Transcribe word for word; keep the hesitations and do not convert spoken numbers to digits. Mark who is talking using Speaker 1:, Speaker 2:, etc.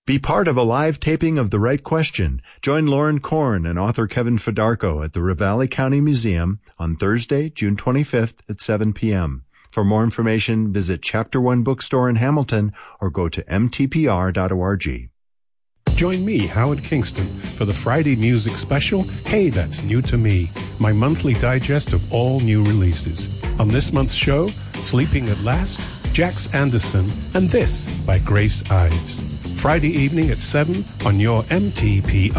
Speaker 1: Be part of a live taping of The Right Question. Join Lauren Korn and author Kevin Fedarko at the Ravalli County Museum on Thursday, June twenty-fifth at seven p.m. For more information, visit Chapter One Bookstore in Hamilton or go to m t p r dot org.
Speaker 2: Join me, Howard Kingston, for the Friday music special, Hey, That's New to Me, my monthly digest of all new releases. On this month's show, Sleeping at Last, Jax Anderson, and This by Grace Ives. Friday evening at seven on your M T P R.